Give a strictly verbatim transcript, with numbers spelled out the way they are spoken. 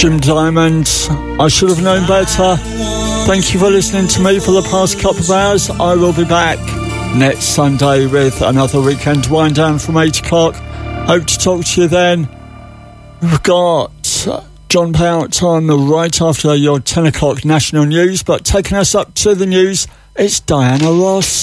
Jim Diamond, I should have known better. Thank you for listening to me for the past couple of hours. I will be back next Sunday with another weekend wind down from eight o'clock. Hope to talk to you then. We've got John Pout on right after your ten o'clock national news, but taking us up to the news, it's Diana Ross.